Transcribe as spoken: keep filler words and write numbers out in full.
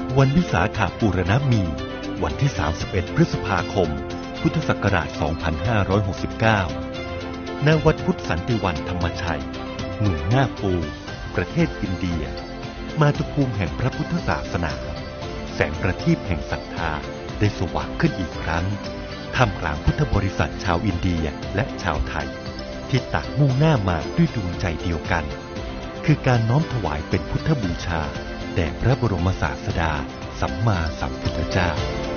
วันวิสาขบูรณมีวันที่สามสิบเอ็ดพฤษภาคมพุทธศักราชสองพันห้าร้อยหกสิบเก้าณวัดพุทธสันติวันธรรมชัยเมืองนาปูประเทศอินเดียมาตุภูมิแห่งพระพุทธศาสนาแสงประทีปแห่งศรัทธาได้สว่างขึ้นอีกครั้งท่ามกลางพุทธบริษัทชาวอินเดียและชาวไทยที่ต่างมุ่งหน้ามาด้วยดวงใจเดียวกันคือการน้อมถวายเป็นพุทธบูชาแด่พระบรมศาสดาสัมมาสัมพุทธเจ้า